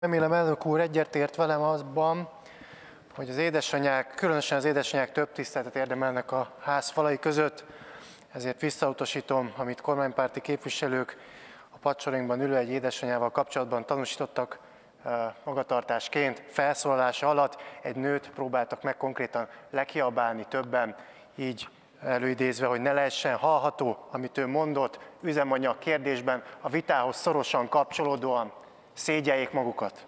Remélem, elnök úr egyetért velem azban, hogy az édesanyák, különösen az édesanyák több tiszteletet érdemelnek a ház falai között, ezért visszautasítom, amit kormánypárti képviselők a padsorunkban ülő egy édesanyával kapcsolatban tanúsítottak magatartásként. Felszólalása alatt egy nőt próbáltak meg konkrétan lekiabálni többen, így előidézve, hogy ne lehessen hallható, amit ő mondott, üzemanyag kérdésben a vitához szorosan kapcsolódóan. Szégyeljék magukat!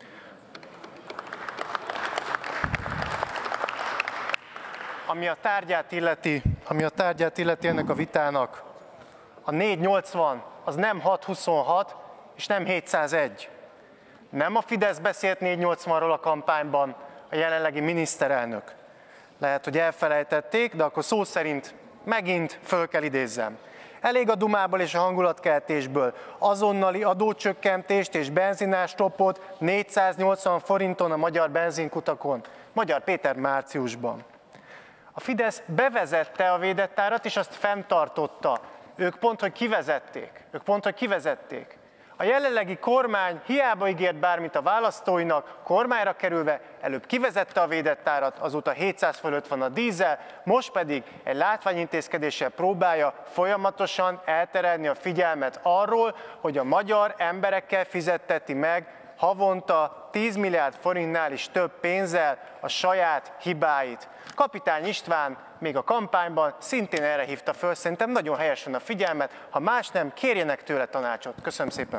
Ami a tárgyát illeti ennek a vitának, a 480 az nem 626 és nem 701. Nem a Fidesz beszélt 480-ról a kampányban, a jelenlegi miniszterelnök. Lehet, hogy elfelejtették, de akkor szó szerint megint föl kell idézzem. Elég a dumából és a hangulatkeltésből. Azonnali adócsökkentést és benzinárstoppot 480 forinton a magyar benzinkutakon. Magyar Péter márciusban. A Fidesz bevezette a védett árat, és azt fenntartotta. Ők pont, hogy kivezették. A jelenlegi kormány hiába ígért bármit a választóinak, kormányra kerülve előbb kivezette a védett árat, azóta 700 fölött van a dízel, most pedig egy látványintézkedéssel próbálja folyamatosan elterelni a figyelmet arról, hogy a magyar emberekkel fizetteti meg havonta 10 milliárd forintnál is több pénzzel a saját hibáit. Kapitány István még a kampányban szintén erre hívta föl, szerintem nagyon helyesen a figyelmet, ha más nem, kérjenek tőle tanácsot. Köszönöm szépen!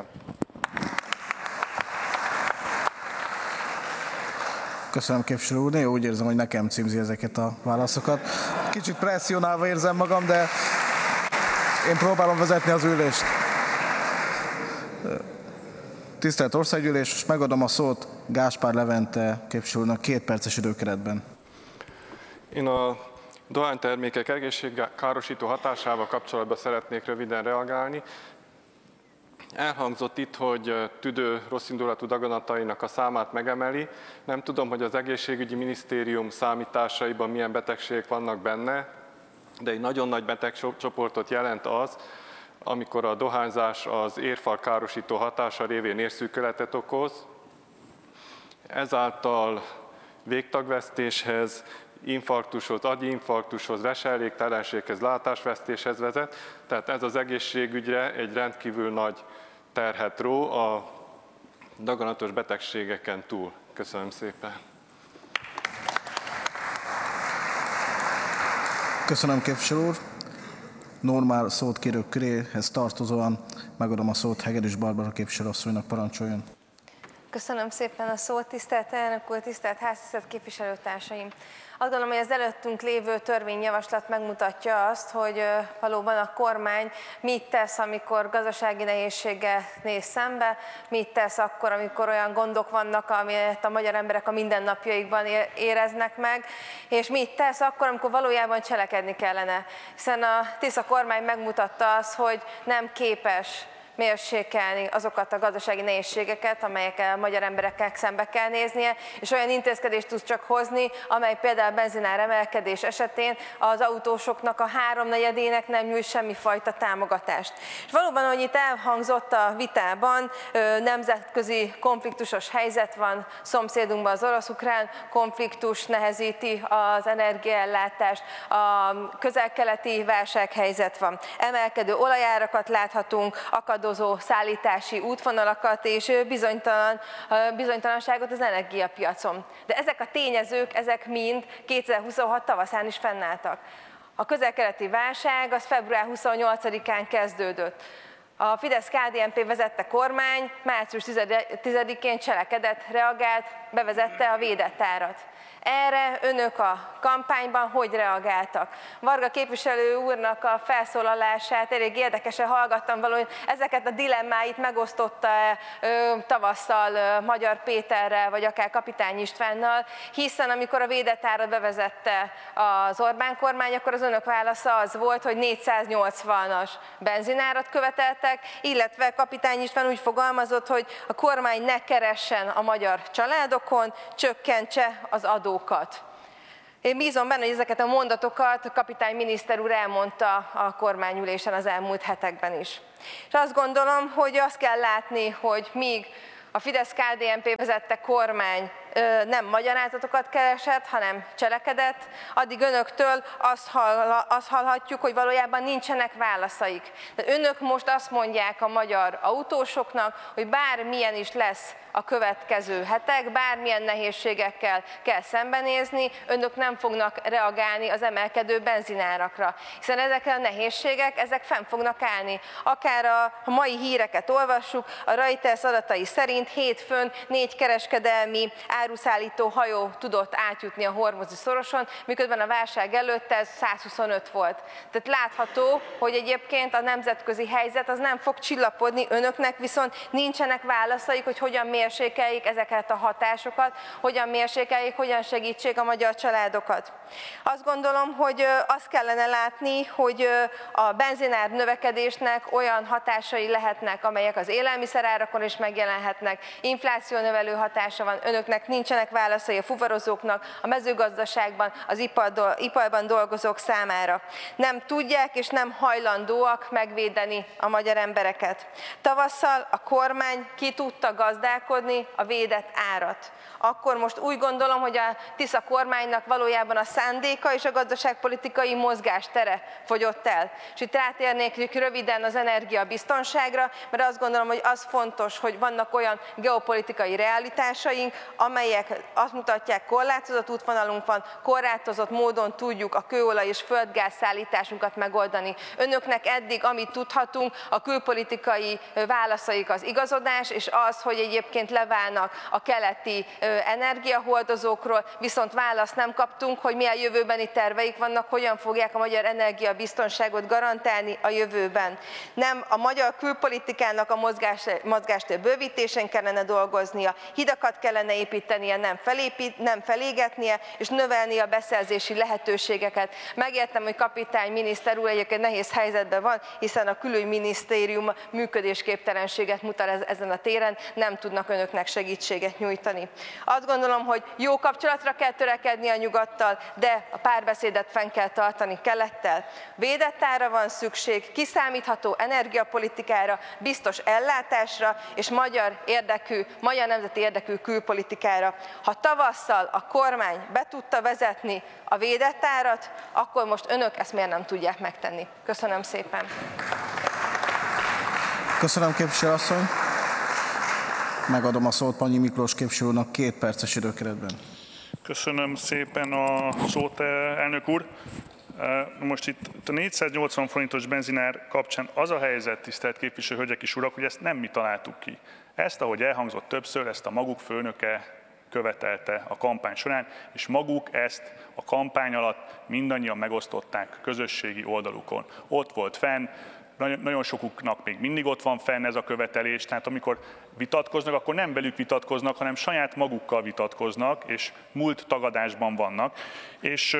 Köszönöm, képviselő úr. Én úgy érzem, hogy nekem címzi ezeket a válaszokat. Kicsit presszionálva érzem magam, de én próbálom vezetni az ülést. Tisztelt Országgyűlés, most megadom a szót Gáspár Levente képviselőnek 2 perces időkeretben. Én a dohánytermékek egészségkárosító hatásával kapcsolatban szeretnék röviden reagálni. Elhangzott itt, hogy tüdő rosszindulatú daganatainak a számát megemeli. Nem tudom, hogy az egészségügyi minisztérium számításaiban milyen betegségek vannak benne, de egy nagyon nagy betegcsoportot jelent az, amikor a dohányzás az érfal károsító hatása révén érszűkületet okoz. Ezáltal végtagvesztéshez, infarktushoz, agyinfarktushoz, veselégtelenséghez, látásvesztéshez vezet. Tehát ez az egészségügyre egy rendkívül nagy terhet ró a daganatos betegségeken túl. Köszönöm szépen. Köszönöm, képviselő úr. Normál szót kérők köréhez tartozóan megadom a szót Hegedűs Barbara képviselőasszonynak, parancsoljon. Köszönöm szépen a szót, tisztelt elnök úr, tisztelt ház, tisztelt képviselőtársaim! Azt gondolom, hogy az előttünk lévő törvényjavaslat megmutatja azt, hogy valóban a kormány mit tesz, amikor gazdasági nehézséggel néz szembe, mit tesz akkor, amikor olyan gondok vannak, amit a magyar emberek a mindennapjaikban éreznek meg, és mit tesz akkor, amikor valójában cselekedni kellene. Hiszen a Tisza kormány megmutatta azt, hogy nem képes mérsékelni azokat a gazdasági nehézségeket, amelyekkel a magyar emberekkel szembe kell néznie, és olyan intézkedést tud csak hozni, amely például a benzinár emelkedés esetén az autósoknak a 3/4-ének nem nyújt semmifajta támogatást. És valóban, ahogy itt elhangzott a vitában, nemzetközi konfliktusos helyzet van, szomszédunkban az orosz-ukrán konfliktus nehezíti az energiaellátást, a közel-keleti válsághelyzet van, emelkedő olajárakat láthatunk, akadozó szállítási útvonalakat és bizonytalanságot az energiapiacon. De ezek a tényezők, ezek mind 2026 tavaszán is fennálltak. A közel-keleti válság az február 28-án kezdődött. A Fidesz-KDNP vezette kormány március 10-én cselekedett, reagált, bevezette a védett árat. Erre önök a kampányban hogy reagáltak? Varga képviselő úrnak a felszólalását elég érdekesen hallgattam, valahogy ezeket a dilemmáit megosztotta tavasszal Magyar Péterrel, vagy akár Kapitány Istvánnal, hiszen amikor a védett árat bevezette az Orbán kormány, akkor az önök válasza az volt, hogy 480-as benzinárat követeltek, illetve Kapitány István úgy fogalmazott, hogy a kormány ne keressen a magyar családokon, csökkentse az adókat. Én bízom benne, hogy ezeket a mondatokat kapitány miniszter úr elmondta a kormányülésen az elmúlt hetekben is. És azt gondolom, hogy azt kell látni, hogy míg A Fidesz-KDNP vezette kormány nem magyarázatokat keresett, hanem cselekedett, addig önöktől azt hallhatjuk, hogy valójában nincsenek válaszaik. De önök most azt mondják a magyar autósoknak, hogy bármilyen is lesz a következő hetek, bármilyen nehézségekkel kell szembenézni, önök nem fognak reagálni az emelkedő benzinárakra. Hiszen ezek a nehézségek, ezek fenn fognak állni. Akár a mai híreket olvassuk, a Reuters adatai szerint hétfőn 4 kereskedelmi áruszállító hajó tudott átjutni a Hormuzi szoroson, miközben a válság előtt ez 125 volt. Tehát látható, hogy egyébként a nemzetközi helyzet az nem fog csillapodni, önöknek viszont nincsenek válaszaik, hogy hogyan mérsékeljék ezeket a hatásokat, hogyan mérsékeljék, hogyan segítsék a magyar családokat. Azt gondolom, hogy azt kellene látni, hogy a benzinár növekedésnek olyan hatásai lehetnek, amelyek az élelmiszerárakon is megjelenhetnek, inflációnövelő hatása van, önöknek nincsenek válaszai a fuvarozóknak, a mezőgazdaságban, az iparban dolgozók számára. Nem tudják és nem hajlandóak megvédeni a magyar embereket. Tavasszal a kormány ki tudta gazdálkodni a védett árat. Akkor most úgy gondolom, hogy a Tisza kormánynak valójában a szándéka és a gazdaságpolitikai mozgástere fogyott el. És itt rátérnék röviden az energiabiztonságra, mert azt gondolom, hogy az fontos, hogy vannak olyan geopolitikai realitásaink, amelyek azt mutatják, korlátozott útvonalunk van, korlátozott módon tudjuk a kőolaj és földgáz szállításunkat megoldani. Önöknek eddig, amit tudhatunk, a külpolitikai válaszaik az igazodás, és az, hogy egyébként leválnak a keleti energiahordozókról, viszont választ nem kaptunk, hogy milyen jövőbeni terveik vannak, hogyan fogják a magyar energiabiztonságot garantálni a jövőben. Nem a magyar külpolitikának a mozgástér bővítésén kellene dolgoznia, hidakat kellene építenie, nem felégetnie, és növelni a beszerzési lehetőségeket. Megértem, hogy kapitány miniszter úr egyébként nehéz helyzetben van, hiszen a külügyminisztérium működésképtelenséget mutat ezen a téren, nem tudnak önöknek segítséget nyújtani. Azt gondolom, hogy jó kapcsolatra kell törekedni a nyugattal, de a párbeszédet fenn kell tartani kelettel. Védett árra van szükség, kiszámítható energiapolitikára, biztos ellátásra és magyar nemzeti érdekű külpolitikára. Ha tavasszal a kormány be tudta vezetni a védett árat, akkor most önök ezt miért nem tudják megtenni? Köszönöm szépen. Köszönöm, képviselő asszony. Megadom a szót Pannyi Miklós képviselőnek 2 perces időkeretben. Köszönöm szépen a szót, elnök úr. Most itt a 480 forintos benzinár kapcsán az a helyzet, tisztelt képviselő hölgyek és urak, hogy ezt nem mi találtuk ki. Ezt, ahogy elhangzott többször, ezt a maguk főnöke követelte a kampány során, és maguk ezt a kampány alatt mindannyian megosztották közösségi oldalukon. Ott volt fenn, nagyon sokuknak még mindig ott van fenn ez a követelés, tehát amikor vitatkoznak, akkor nem velük vitatkoznak, hanem saját magukkal vitatkoznak, és múlt tagadásban vannak. És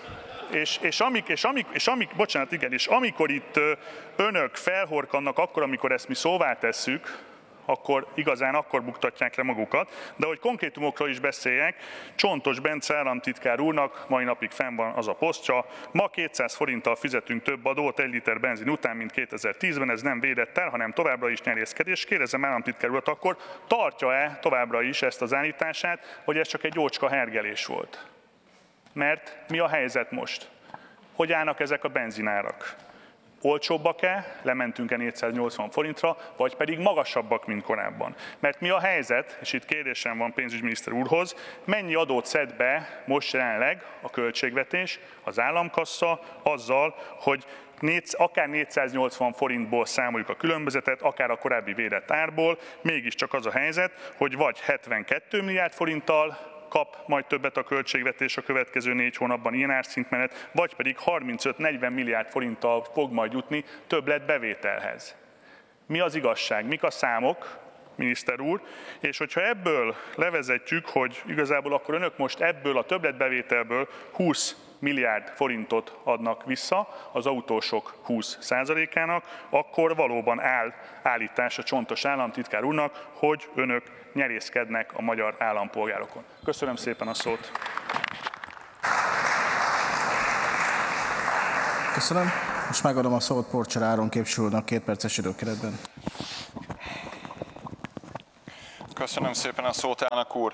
amikor itt önök felhorkannak akkor, amikor ezt mi szóvá tesszük, akkor buktatják le magukat. De hogy konkrétumokról is beszéljek, Csontos Bence államtitkár úrnak mai napig fenn van az a posztja. Ma 200 forinttal fizetünk több adót 1 liter benzin után, mint 2010-ben, ez nem védett el, hanem továbbra is nyerészkedés. Kérdezem államtitkár urat, akkor tartja-e továbbra is ezt az állítását, hogy ez csak egy jócska hergelés volt? Mert mi a helyzet most? Hogy állnak ezek a benzinárak? Olcsóbbak-e, lementünk-e 480 forintra, vagy pedig magasabbak, mint korábban? Mert mi a helyzet, és itt kérdésem van pénzügyminiszter úrhoz, mennyi adót szed be most jelenleg a költségvetés, az államkassa azzal, hogy akár 480 forintból számoljuk a különbözetet, akár a korábbi védett árból, mégiscsak az a helyzet, hogy vagy 72 milliárd forinttal kap majd többet a költségvetés a következő 4 hónapban ilyen árszintmenet, vagy pedig 35-40 milliárd forinttal fog majd jutni többletbevételhez. Mi az igazság? Mik a számok, miniszter úr? És hogyha ebből levezetjük, hogy igazából akkor önök most ebből a többletbevételből 20 milliárd forintot adnak vissza az autósok 20%-ának, akkor valóban állítás a Csontos államtitkár úrnak, hogy önök nyerészkednek a magyar állampolgárokon. Köszönöm szépen a szót. Köszönöm. Most megadom a szót Porcser Áron képviselőnek 2 perces időkeretben. Köszönöm szépen a szót, elnök úr.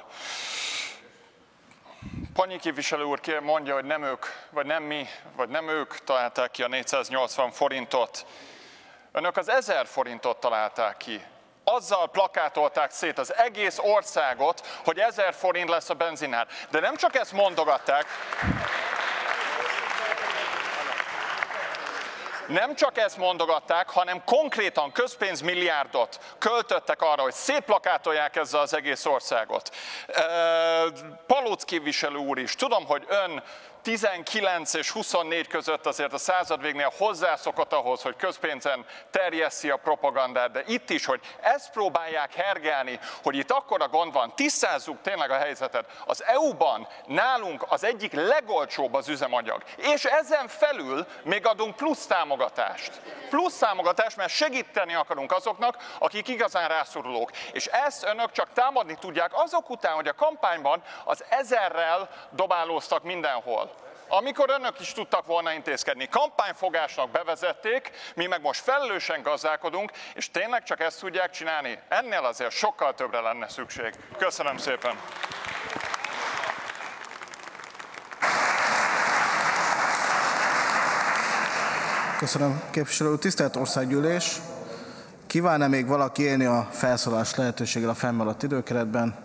Pannyi képviselő úr mondja, hogy nem ők, vagy nem mi, vagy nem ők találták ki a 480 forintot. Önök az 1000 forintot találták ki. Azzal plakátolták szét az egész országot, hogy 1000 forint lesz a benzinár. De nem csak ezt mondogatták, hanem konkrétan közpénzmilliárdot költöttek arra, hogy szétplakátolják ezzel az egész országot. Palóc képviselő úr is, tudom, hogy ön 19 és 24 között azért a századvégnél hozzászokott ahhoz, hogy közpénzen terjesszi a propagandát, de itt is, hogy ezt próbálják hergelni, hogy itt akkora gond van, tisztázzuk tényleg a helyzetet. Az EU-ban nálunk az egyik legolcsóbb az üzemanyag, és ezen felül még adunk plusz támogatást. Plusz támogatást, mert segíteni akarunk azoknak, akik igazán rászorulók. És ezt önök csak támadni tudják azok után, hogy a kampányban az 1000-rel dobálóztak mindenhol. Amikor önök is tudtak volna intézkedni, kampányfogásnak bevezették, mi meg most felelősen gazdálkodunk, és tényleg csak ezt tudják csinálni? Ennél azért sokkal többre lenne szükség. Köszönöm szépen! Köszönöm, képviselő úr. Tisztelt Országgyűlés! Kíván-e még valaki élni a felszólalás lehetőséggel a fennmaradt időkeretben?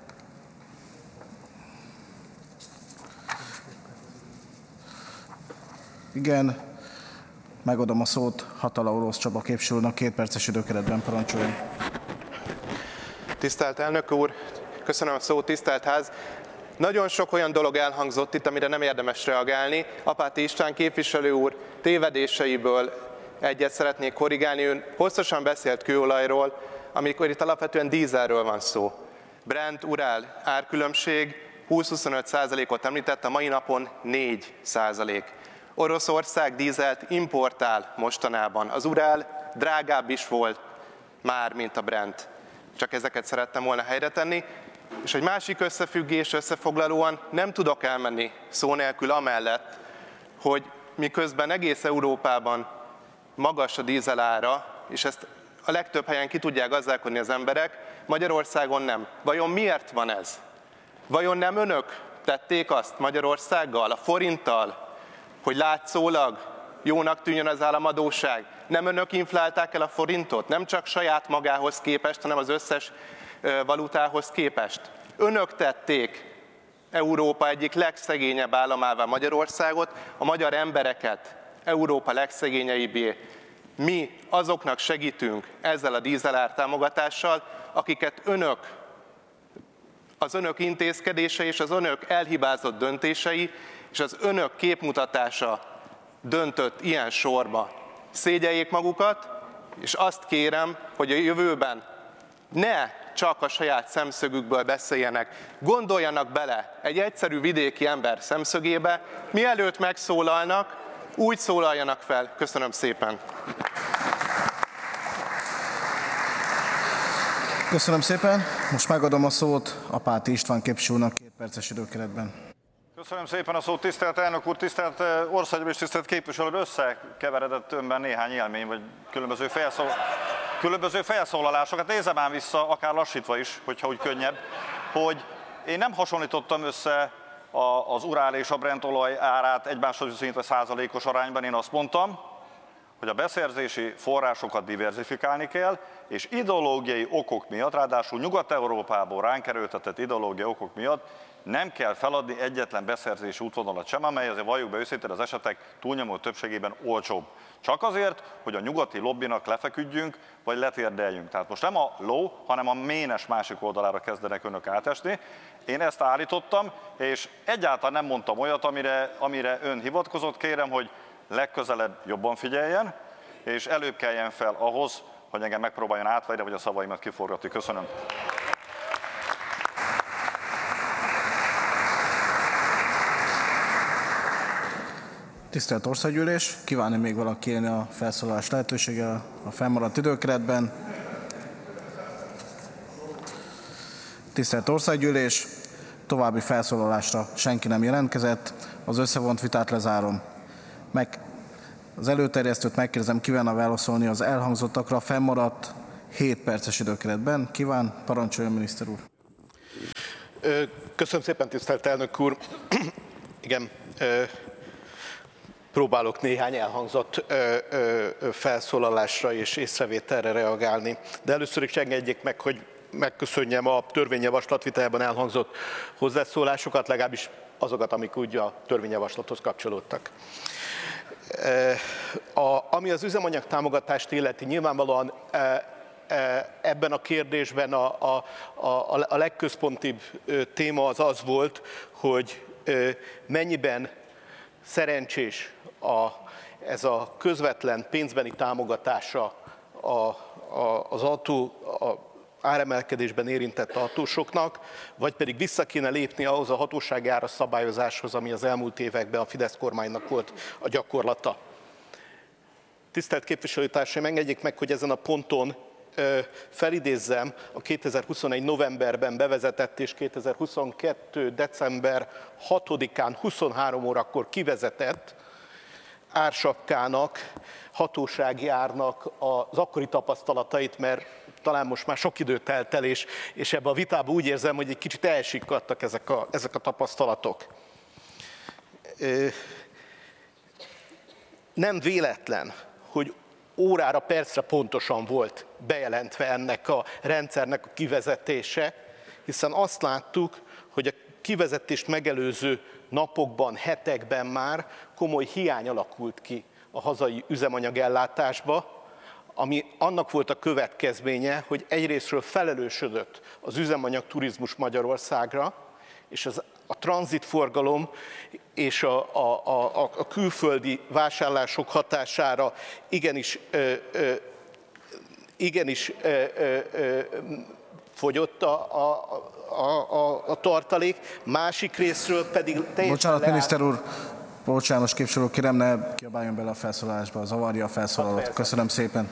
Igen. Megadom a szót Hatala Orosz Csaba képviselőnek, 2 perces időkeretben, parancsoljon. Tisztelt elnök úr, köszönöm a szót, tisztelt ház! Nagyon sok olyan dolog elhangzott itt, amire nem érdemes reagálni. Apáti István képviselő úr tévedéseiből egyet szeretnék korrigálni. Ön hosszasan beszélt kőolajról, amikor itt alapvetően dízelről van szó. Brent, Urál árkülönbség 20-25%-ot említett, a mai napon 4%. Oroszország dízelt importál mostanában. Az Urál drágább is volt már, mint a Brent. Csak ezeket szerettem volna helyre tenni. És egy másik összefüggés, összefoglalóan nem tudok elmenni szó nélkül amellett, hogy miközben egész Európában magas a dízel ára, és ezt a legtöbb helyen ki tudják gazdálkodni az emberek, Magyarországon nem. Vajon miért van ez? Vajon nem önök tették azt Magyarországgal, a forinttal, hogy látszólag jónak tűnjön az államadósság? Nem önök inflálták el a forintot? Nem csak saját magához képest, hanem az összes valutához képest. Önök tették Európa egyik legszegényebb államává Magyarországot, a magyar embereket Európa legszegényeibbé. Mi azoknak segítünk ezzel a dízelár támogatással, akiket az önök intézkedése és az önök elhibázott döntései és az önök képmutatása döntött ilyen sorba. Szégyeljék magukat, és azt kérem, hogy a jövőben ne csak a saját szemszögükből beszéljenek, gondoljanak bele egy egyszerű vidéki ember szemszögébe, mielőtt megszólalnak, úgy szólaljanak fel. Köszönöm szépen! Köszönöm szépen. Most megadom a szót Apáti István képviselőnek, 2 perces időkeretben. Köszönöm szépen a szót, tisztelt elnök úr, tisztelt országgyűlés, tisztelt képviselő. Összekeveredett önben néhány élmény, vagy különböző felszólalásokat. Nézem ám vissza, akár lassítva is, hogyha úgy könnyebb, hogy én nem hasonlítottam össze az Urál és a Brent olaj árát egymáshoz viszonyítva százalékos arányban. Én azt mondtam, hogy a beszerzési forrásokat diverzifikálni kell, és ideológiai okok miatt, ráadásul Nyugat-Európából ránk erőltetett ideológiai okok miatt nem kell feladni egyetlen beszerzési útvonalat sem, amely azért valljuk be őszintén az esetek túlnyomó többségében olcsóbb. Csak azért, hogy a nyugati lobbinak lefeküdjünk, vagy letérdeljünk. Tehát most nem a ló, hanem a ménes másik oldalára kezdenek önök átesni. Én ezt állítottam, és egyáltalán nem mondtam olyat, amire ön hivatkozott. Kérem, hogy legközelebb jobban figyeljen, és előbb keljen fel ahhoz, hogy engem megpróbáljon átverni, vagy a szavaimat kiforgatni. Köszönöm. Tisztelt Országgyűlés, kíván-e még valaki élni a felszólalás lehetőséggel a fennmaradt időkeretben? Tisztelt Országgyűlés, további felszólalásra senki nem jelentkezett, az összevont vitát lezárom. Az előterjesztőt megkérdezem, kívánna válaszolni az elhangzottakra, fennmaradt 7 perces időkeretben kíván. Parancsoljon, miniszter úr! Köszönöm szépen, tisztelt elnök úr! Igen, próbálok néhány elhangzott felszólalásra és észrevételre reagálni. De először is engedjék meg, hogy megköszönjem a törvényjavaslat vitájában elhangzott hozzászólásokat, legalábbis azokat, amik úgy a törvényjavaslathoz kapcsolódtak. Ami az üzemanyag támogatást illeti, nyilvánvalóan ebben a kérdésben a legközpontibb téma az volt, hogy mennyiben szerencsés ez a közvetlen pénzbeni támogatása az áremelkedésben érintett autósoknak, vagy pedig vissza kéne lépni ahhoz a hatósági ára szabályozáshoz, ami az elmúlt években a Fidesz kormánynak volt a gyakorlata. Tisztelt képviselőtársaim, engedjék meg, hogy ezen a ponton felidézzem a 2021. novemberben bevezetett és 2022. december 6-án 23 órakor kivezetett ársapkának, hatósági árnak az akkori tapasztalatait, mert talán most már sok idő telt el, és ebbe a vitába úgy érzem, hogy egy kicsit elsikkadtak ezek a tapasztalatok. Nem véletlen, hogy órára, percre pontosan volt bejelentve ennek a rendszernek a kivezetése, hiszen azt láttuk, hogy a kivezetést megelőző napokban, hetekben már komoly hiány alakult ki a hazai üzemanyagellátásba, ami annak volt a következménye, hogy egyrészről felelősödött az üzemanyag turizmus Magyarországra, és a tranzitforgalom és a külföldi vásárlások hatására igenis fogyott a tartalék, másik részről pedig teljesen Bocsánat, miniszter úr, bocsánat, képviselő, kérem, ne kiabáljon bele a felszólalásba, zavarja a felszólalót. Köszönöm szépen.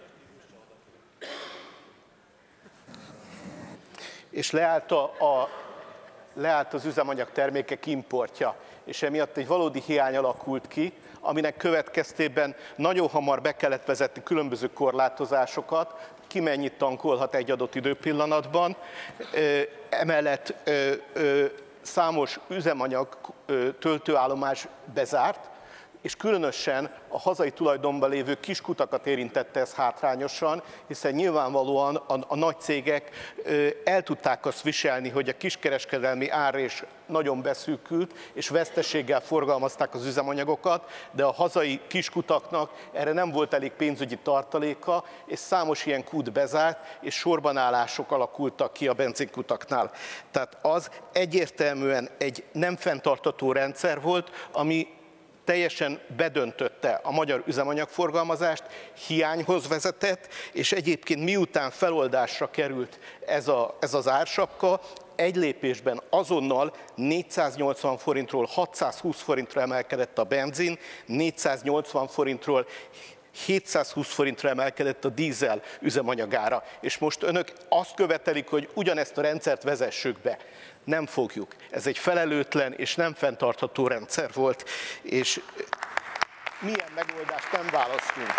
És leállt az üzemanyag termékek importja, és emiatt egy valódi hiány alakult ki, aminek következtében nagyon hamar be kellett vezetni különböző korlátozásokat, ki mennyit tankolhat egy adott időpillanatban. Emellett számos üzemanyag töltőállomás bezárt, és különösen a hazai tulajdonban lévő kiskutakat érintette ez hátrányosan, hiszen nyilvánvalóan a nagy cégek el tudták azt viselni, hogy a kiskereskedelmi árrés nagyon beszűkült, és veszteséggel forgalmazták az üzemanyagokat, de a hazai kiskutaknak erre nem volt elég pénzügyi tartaléka, és számos ilyen kút bezárt, és sorbanállások alakultak ki a benzinkutaknál. Tehát az egyértelműen egy nem fenntartható rendszer volt, ami teljesen bedöntötte a magyar üzemanyagforgalmazást, hiányhoz vezetett, és egyébként miután feloldásra került ez az ársapka, egy lépésben azonnal 480 forintról 620 forintra emelkedett a benzin, 480 forintról 720 forintra emelkedett a dízel üzemanyagára. És most önök azt követelik, hogy ugyanezt a rendszert vezessük be. Nem fogjuk. Ez egy felelőtlen és nem fenntartható rendszer volt, és milyen megoldást nem választunk.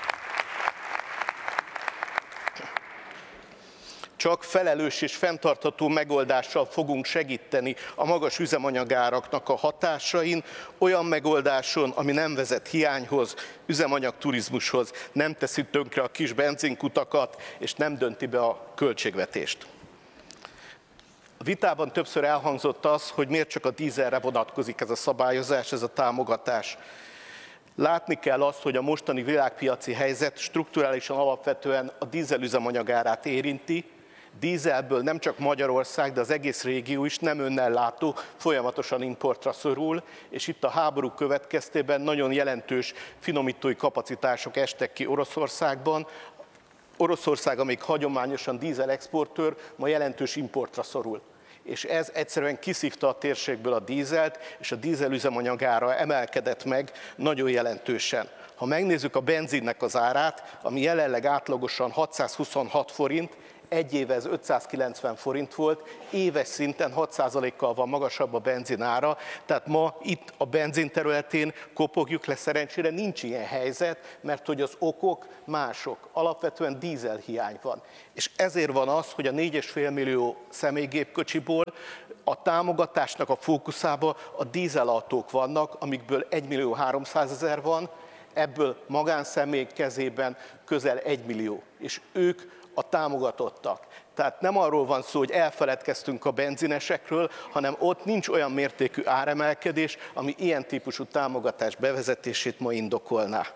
Csak felelős és fenntartható megoldással fogunk segíteni a magas üzemanyagáraknak a hatásain, olyan megoldáson, ami nem vezet hiányhoz, üzemanyagturizmushoz, nem teszi tönkre a kis benzinkutakat, és nem dönti be a költségvetést. A vitában többször elhangzott az, hogy miért csak a dízelre vonatkozik ez a szabályozás, ez a támogatás. Látni kell azt, hogy a mostani világpiaci helyzet strukturálisan alapvetően a dízel üzemanyagárát érinti. Dízelből nem csak Magyarország, de az egész régió is nem önellátó, folyamatosan importra szorul, és itt a háború következtében nagyon jelentős finomítói kapacitások estek ki Oroszországban. Oroszország, amíg hagyományosan dízel exportőr, ma jelentős importra szorul. És ez egyszerűen kiszívta a térségből a dízelt, és a dízel üzemanyagára emelkedett meg nagyon jelentősen. Ha megnézzük a benzinnek az árát, ami jelenleg átlagosan 626 forint, egy éve ez 590 forint volt, éves szinten 6%-kal van magasabb a benzinára, tehát ma itt a benzin területén kopogjuk le, szerencsére nincs ilyen helyzet, mert hogy az okok mások, alapvetően dízelhiány van. És ezért van az, hogy a 4,5 millió személygépkocsiból a támogatásnak a fókuszába a dízelautók vannak, amikből 1.300.000 van, ebből magánszemély kezében közel 1 millió, és ők a támogatottak. Tehát nem arról van szó, hogy elfeledkeztünk a benzinesekről, hanem ott nincs olyan mértékű áremelkedés, ami ilyen típusú támogatás bevezetését ma indokolná.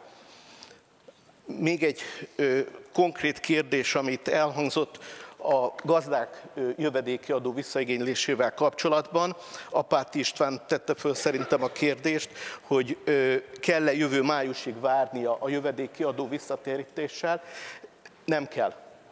Még egy konkrét kérdés, amit elhangzott a gazdák jövedéki adó visszaigénylésével kapcsolatban. Apáti István tette föl szerintem a kérdést, hogy kell-e jövő májusig várnia a jövedéki adó visszatérítéssel. Nem kell.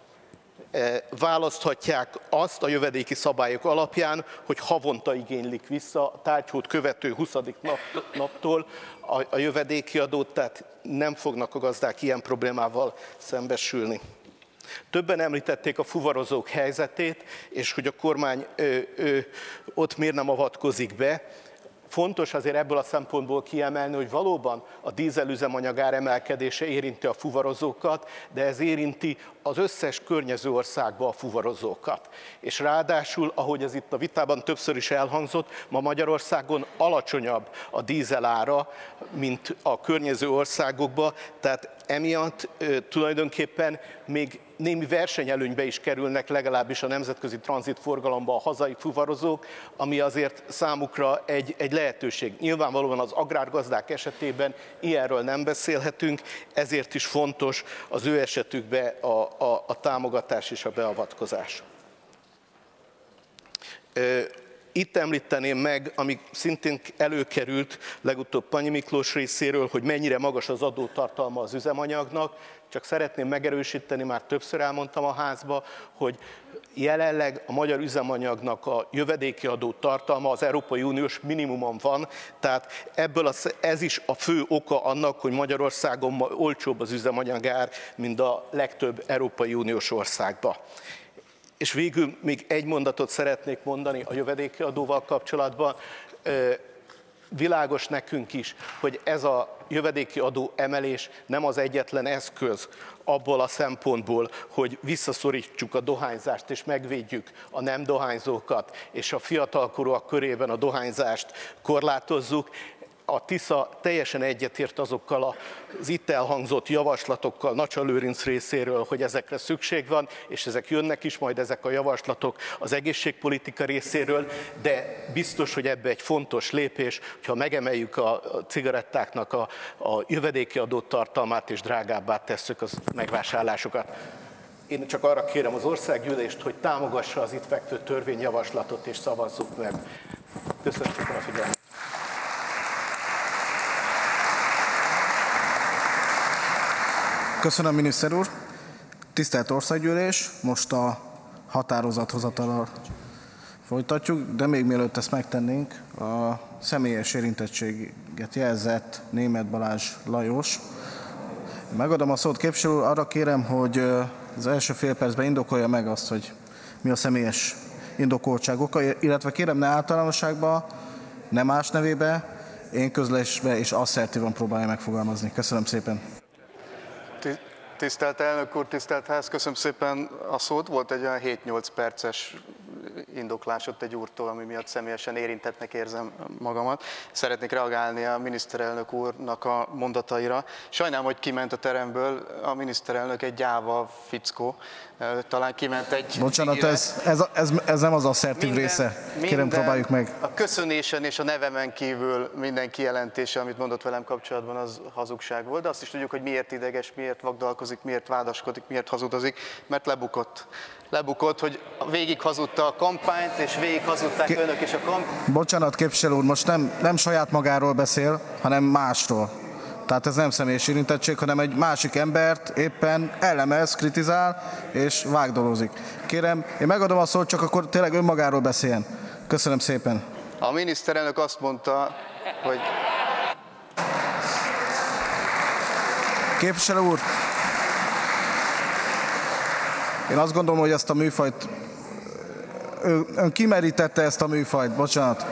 Választhatják azt a jövedéki szabályok alapján, hogy havonta igénylik vissza a tárgyhót követő 20. naptól a jövedéki adót, tehát nem fognak a gazdák ilyen problémával szembesülni. Többen említették a fuvarozók helyzetét, és hogy a kormány ott miért nem avatkozik be. Fontos azért ebből a szempontból kiemelni, hogy valóban a dízelüzemanyag áremelkedése érinti a fuvarozókat, de ez érinti az összes környező országba a fuvarozókat. És ráadásul, ahogy ez itt a vitában többször is elhangzott, ma Magyarországon alacsonyabb a dízel ára, mint a környező országokban, tehát emiatt tulajdonképpen még némi versenyelőnybe is kerülnek legalábbis a nemzetközi tranzitforgalomba a hazai fuvarozók, ami azért számukra egy lehetőség. Nyilvánvalóan az agrárgazdák esetében ilyenről nem beszélhetünk, ezért is fontos az ő esetükben a támogatás és a beavatkozás. Itt említeném meg, ami szintén előkerült legutóbb Panyi Miklós részéről, hogy mennyire magas az adótartalma az üzemanyagnak. Csak szeretném megerősíteni, már többször elmondtam a házba, hogy jelenleg a magyar üzemanyagnak a jövedéki adó tartalma az Európai Uniós minimumon van, tehát ez is a fő oka annak, hogy Magyarországon ma olcsóbb az üzemanyagár, mint a legtöbb Európai Uniós országban. És végül még egy mondatot szeretnék mondani a jövedéki adóval kapcsolatban. Világos nekünk is, hogy ez a jövedéki adó emelés nem az egyetlen eszköz abból a szempontból, hogy visszaszorítsuk a dohányzást és megvédjük a nem dohányzókat, és a fiatalkorúak körében a dohányzást korlátozzuk. A Tisza teljesen egyetért azokkal az itt elhangzott javaslatokkal Nacsa Lőrinc részéről, hogy ezekre szükség van, és ezek jönnek is majd ezek a javaslatok az egészségpolitika részéről, de biztos, hogy ebbe egy fontos lépés, hogyha megemeljük a cigarettáknak a jövedéki adó tartalmát és drágábbá tesszük az megvásárlásokat. Én csak arra kérem az országgyűlést, hogy támogassa az itt fekvő törvényjavaslatot és szavazzuk meg. Köszönöm szépen a figyelmet! Köszönöm, miniszter úr. Tisztelt Országgyűlés, most a határozathozatalal folytatjuk, de még mielőtt ezt megtennénk, a személyes érintettséget jelzett Németh Balázs Lajos. Megadom a szót, képviselő úr, arra kérem, hogy az első fél percben indokolja meg azt, hogy mi a személyes indokoltság oka, illetve kérem ne általánosságban, ne más nevébe, én közlésbe és asszertívan próbálja megfogalmazni. Köszönöm szépen. Tisztelt elnök úr, tisztelt ház, köszönöm szépen a szót. Volt egy olyan 7-8 perces indoklás ott egy úrtól, ami miatt személyesen érintettnek érzem magamat. Szeretnék reagálni a miniszterelnök úrnak a mondataira. Sajnálom, hogy kiment a teremből, a egy gyáva fickó. Talán kiment egy... Bocsánat, ez nem az asszertív része. Kérem, próbáljuk meg. A köszönésen és a nevemen kívül minden kijelentése, amit mondott velem kapcsolatban, az hazugság volt. De azt is tudjuk, hogy miért ideges, miért vagdalkozik, miért vádaskodik, miért hazudozik, mert lebukott. Lebukott, hogy végig hazudta a kampányt, és végig hazudták önök is a kampányt. Bocsánat, képviselő úr, most nem saját magáról beszél, hanem másról. Tehát ez nem személyes érintettség, hanem egy másik embert éppen elemez, kritizál és vágdolózik. Kérem, én megadom a szót, csak akkor tényleg önmagáról beszéljen. Köszönöm szépen. A miniszterelnök azt mondta, hogy... Képviselő úr! Én azt gondolom, hogy ezt a műfajt, ön kimerítette ezt a műfajt, bocsánat.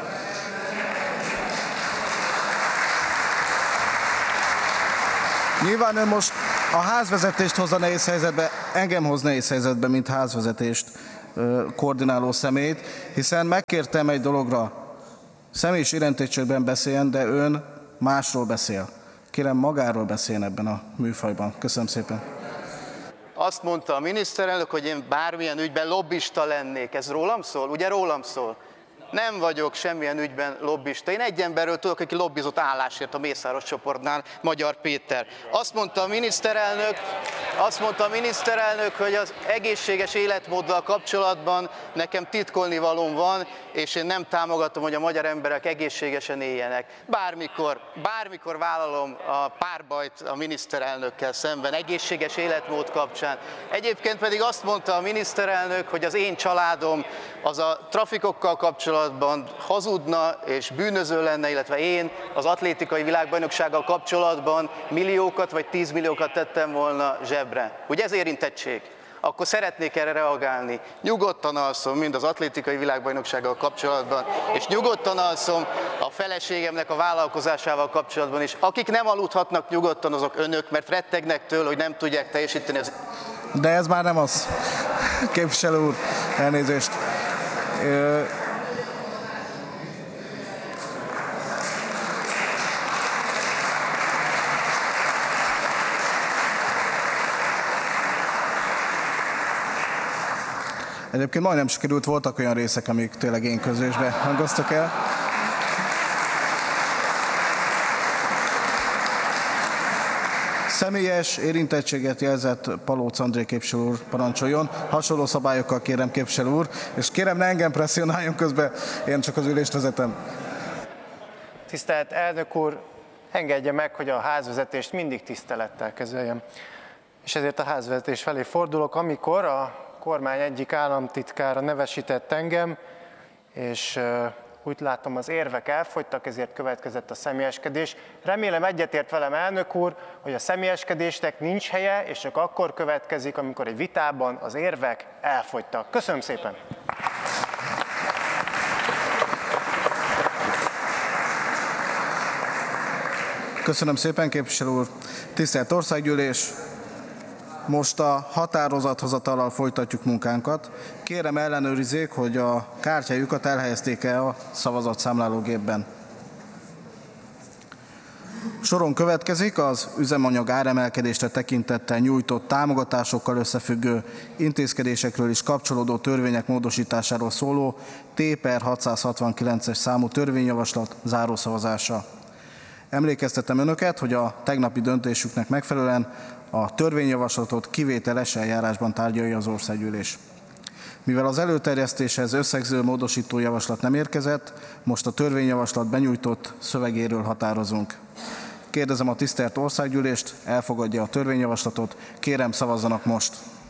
Nyilván ön most a házvezetést hozza nehéz helyzetbe, engem hoz nehéz helyzetbe, mint házvezetést koordináló személyt, hiszen megkértem egy dologra, személyis érintettségben beszéljen, de ön másról beszél. Kérem, magáról beszéljen ebben a műfajban. Köszönöm szépen. Azt mondta a miniszterelnök, hogy én bármilyen ügyben lobbista lennék. Ez rólam szól? Ugye rólam szól? Nem vagyok semmilyen ügyben lobbista. Én egy emberről tudok, aki lobbizott állásért a Mészáros csoportnál, Magyar Péter. Azt mondta a miniszterelnök, hogy az egészséges életmóddal kapcsolatban nekem titkolnivalóm van, és én nem támogatom, hogy a magyar emberek egészségesen éljenek. Bármikor vállalom a párbajt a miniszterelnökkel szemben, egészséges életmód kapcsán. Egyébként pedig azt mondta a miniszterelnök, hogy az én családom az a trafikokkal kapcsolatban hazudna és bűnöző lenne, illetve én az atlétikai világbajnoksággal kapcsolatban milliókat vagy 10 milliókat tettem volna zsebre. Ugye ez érintettség? Akkor szeretnék erre reagálni. Nyugodtan alszom mind az atlétikai világbajnoksággal kapcsolatban, és nyugodtan alszom a feleségemnek a vállalkozásával kapcsolatban is. Akik nem aludhatnak nyugodtan, azok önök, mert rettegnek tőle, hogy nem tudják teljesíteni az... De ez már nem az. Képviselő úr, elnézést. Egyébként majdnem sikerült, voltak olyan részek, amik tényleg én közlésbe hangoztak el. Személyes érintettséget jelzett Palóc André képviselő úr, parancsoljon. Hasonló szabályokkal kérem képviselő úr, és kérem ne engem presszionáljon közben, én csak az ülést vezetem. Tisztelt elnök úr, engedje meg, hogy a házvezetést mindig tisztelettel kezeljem. És ezért a házvezetés felé fordulok, amikor a kormány egyik államtitkára nevesített engem, és úgy látom, az érvek elfogytak, ezért következett a személyeskedés. Remélem egyetért velem, elnök úr, hogy a személyeskedésnek nincs helye, és csak akkor következik, amikor egy vitában az érvek elfogytak. Köszönöm szépen! Köszönöm szépen, képviselő úr. Tisztelt Országgyűlés! Most a határozathozatallal folytatjuk munkánkat. Kérem ellenőrizzék, hogy a kártyájukat elhelyezték-e a szavazatszámlálógépben. Soron következik az üzemanyag áremelkedésre tekintettel nyújtott támogatásokkal összefüggő intézkedésekről is kapcsolódó törvények módosításáról szóló T/669-es számú törvényjavaslat zárószavazása. Emlékeztetem önöket, hogy a tegnapi döntésüknek megfelelően a törvényjavaslatot kivételes eljárásban tárgyalja az Országgyűlés. Mivel az előterjesztéshez összegző módosító javaslat nem érkezett, most a törvényjavaslat benyújtott szövegéről határozunk. Kérdezem a tisztelt Országgyűlést, elfogadja a törvényjavaslatot, kérem szavazzanak most!